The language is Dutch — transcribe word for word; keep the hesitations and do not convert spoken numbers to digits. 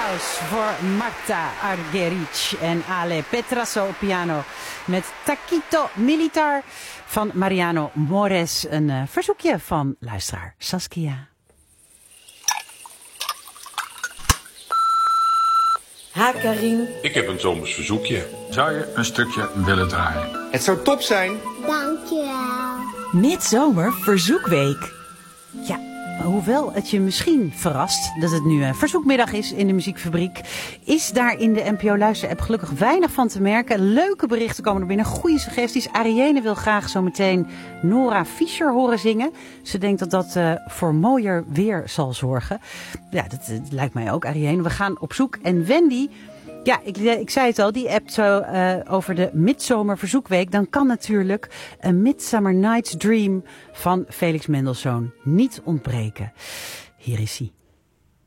applaus voor Marta Argerich en Ale Petrasso op piano. Met Taquito Militar van Mariano Mores. Een uh, verzoekje van luisteraar Saskia. Ha, Karin. Ik heb een zomers verzoekje. Zou je een stukje willen draaien? Het zou top zijn. Dankjewel. Midzomer Verzoekweek. Ja, hoewel het je misschien verrast dat het nu uh, verzoekmiddag is in de Muziekfabriek, is daar in de N P O Luister-app gelukkig weinig van te merken. Leuke berichten komen er binnen, goede suggesties. Ariane wil graag zo meteen Nora Fischer horen zingen. Ze denkt dat dat uh, voor mooier weer zal zorgen. Ja, dat, dat lijkt mij ook, Ariane. We gaan op zoek. En Wendy, ja, ik, ik zei het al, die appt zo uh, over de Midzomer Verzoekweek. Dan kan natuurlijk A Midsummer Night's Dream van Felix Mendelssohn niet ontbreken. Hier is hij.